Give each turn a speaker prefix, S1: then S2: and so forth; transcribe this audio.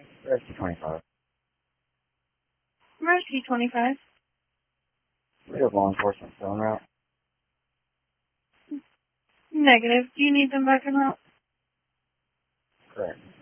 S1: Rescue 25.
S2: Rescue 25.
S1: We have law enforcement phone route.
S2: Negative. Do you need them back in route?
S1: Correct.